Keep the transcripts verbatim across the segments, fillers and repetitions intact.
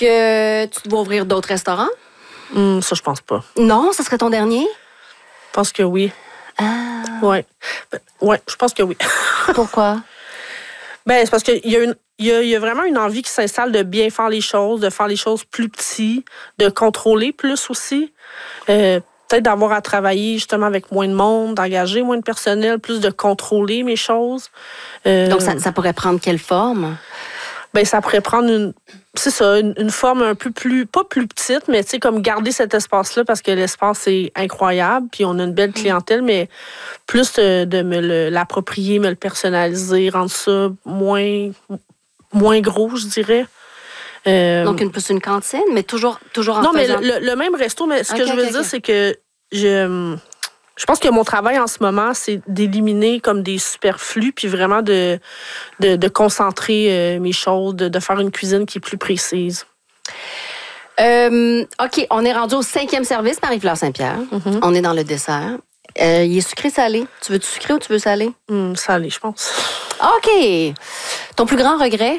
que tu dois ouvrir d'autres restaurants? Hum, ça, je pense pas. Non, ça serait ton dernier? Je pense que oui. Ah. Ouais. Ouais, je pense que oui. Pourquoi? Ben, c'est parce qu'il y a une. Il y, a, il y a vraiment une envie qui s'installe de bien faire les choses, de faire les choses plus petites, de contrôler plus aussi. Euh, peut-être d'avoir à travailler justement avec moins de monde, d'engager moins de personnel, plus de contrôler mes choses. Euh, Donc, ça, ça pourrait prendre quelle forme? Ben, ça pourrait prendre une, c'est ça, une, une forme un peu plus, pas plus petite, mais tu sais, comme garder cet espace-là parce que l'espace est incroyable, puis on a une belle clientèle, mais plus de, de me le, l'approprier, me le personnaliser, rendre ça moins, moins gros, je dirais. Euh, Donc, une, plus une cantine, mais toujours, toujours en non, faisant... mais le, le même resto, mais ce okay, que je veux okay, dire, okay. c'est que je... Je pense que mon travail en ce moment, c'est d'éliminer comme des superflus, puis vraiment de, de, de concentrer euh, mes choses, de, de faire une cuisine qui est plus précise. Euh, OK, on est rendu au cinquième service, Marie-Fleur Saint-Pierre. Mm-hmm. On est dans le dessert. Euh, il est sucré-salé. Tu veux-tu sucré ou tu veux salé? Mmh, salé, je pense. OK. Ton plus grand regret?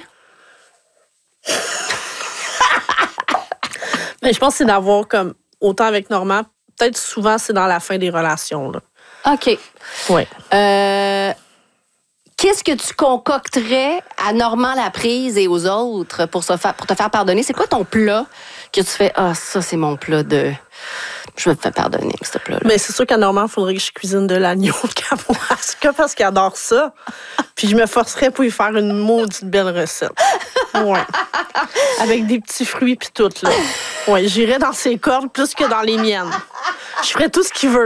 Mais je pense que c'est d'avoir comme autant avec Normand. Peut-être souvent, c'est dans la fin des relations. Là. OK. Oui. Euh, qu'est-ce que tu concocterais à Normand Laprise et aux autres pour, se faire, pour te faire pardonner? C'est quoi ton plat que tu fais? Ah, ça, c'est mon plat de... Je me fais pardonner, ce plat-là. Mais c'est sûr qu'à Normand, il faudrait que je cuisine de l'agneau de Kamouraska parce qu'il adore ça. Puis je me forcerais pour lui faire une maudite belle recette. Ouais. Avec des petits fruits puis tout, là. Ouais, j'irais dans ses cordes plus que dans les miennes. Je ferais tout ce qu'il veut.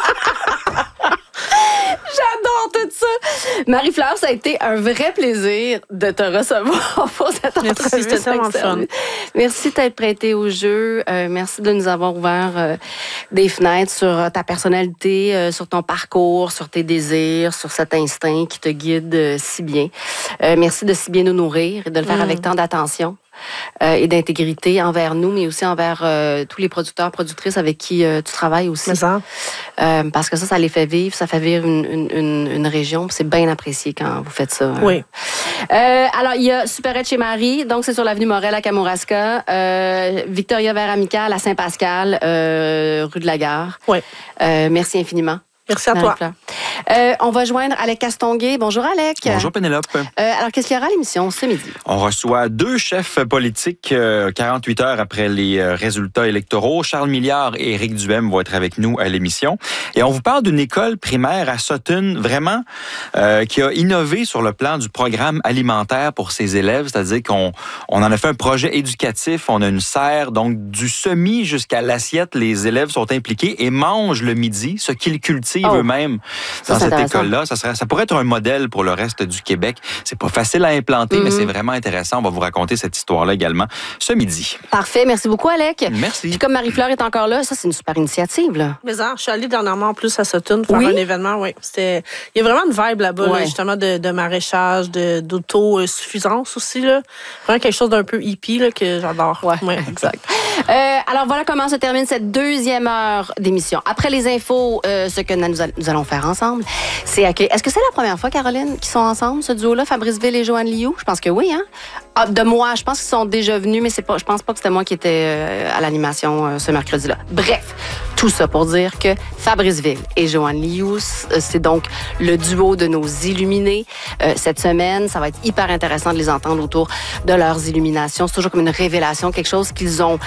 J'adore tout ça. Marie-Fleur, ça a été un vrai plaisir de te recevoir pour cette entrevue. Merci, c'était tellement fun. Merci d'être prêtée au jeu. Euh, merci de nous avoir ouvert euh, des fenêtres sur ta personnalité, euh, sur ton parcours, sur tes désirs, sur cet instinct qui te guide euh, si bien. Euh, merci de si bien nous nourrir et de le faire mmh. avec tant d'attention. Euh, et d'intégrité envers nous, mais aussi envers euh, tous les producteurs, productrices avec qui euh, tu travailles aussi. Mais ça. Euh, parce que ça, ça les fait vivre, ça fait vivre une, une, une, une région, c'est bien apprécié quand vous faites ça. Oui. Euh, alors, il y a Supérette chez Marie, donc c'est sur l'avenue Morel à Kamouraska, euh, Victoria Vert Amical à Saint-Pascal, euh, rue de la Gare. Oui. Euh, merci infiniment. Merci à toi. Euh, on va joindre Alec Castonguay. Bonjour, Alec. Bonjour, Pénélope. Euh, alors, qu'est-ce qu'il y aura à l'émission ce midi? On reçoit deux chefs politiques euh, quarante-huit heures après les euh, résultats électoraux. Charles Milliard et Éric Duhem vont être avec nous à l'émission. Et on vous parle d'une école primaire à Sutton, vraiment, euh, qui a innové sur le plan du programme alimentaire pour ses élèves. C'est-à-dire qu'on on en a fait un projet éducatif. On a une serre, donc du semis jusqu'à l'assiette. Les élèves sont impliqués et mangent le midi, ce qu'ils cultivent oh. eux-mêmes dans cette école-là. Ça, serait, ça pourrait être un modèle pour le reste du Québec. C'est pas facile à implanter, mm-hmm. mais c'est vraiment intéressant. On va vous raconter cette histoire-là également ce midi. Parfait. Merci beaucoup, Alec. Merci. Puis comme Marie-Fleur est encore là, ça, c'est une super initiative, là. Mais ça, je suis allée dernièrement en plus à Sutton faire oui? un événement. Oui. C'était... Il y a vraiment une vibe là-bas, ouais. là, justement, de, de maraîchage, de, d'autosuffisance aussi. Là. Vraiment quelque chose d'un peu hippie là, que j'adore. Ouais, ouais. Exact. Euh, alors voilà comment se termine cette deuxième heure d'émission. Après les infos, euh, ce que nous, a, nous allons faire ensemble, c'est accueillir. Est-ce que c'est la première fois, Caroline, qu'ils sont ensemble, ce duo-là, Fabrice Ville et Joanne Liou? Je pense que oui, hein? Ah, de moi, je pense qu'ils sont déjà venus, mais c'est pas, je pense pas que c'était moi qui étais euh, à l'animation euh, ce mercredi-là. Bref, tout ça pour dire que Fabrice Ville et Joanne Liou, c'est donc le duo de nos illuminés. Euh, cette semaine, ça va être hyper intéressant de les entendre autour de leurs illuminations. C'est toujours comme une révélation, quelque chose qu'ils ont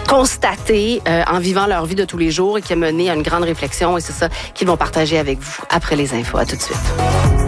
constaté euh, en vivant leur vie de tous les jours et qui a mené à une grande réflexion. Et c'est ça qu'ils vont partager avec vous après les infos. À tout de suite.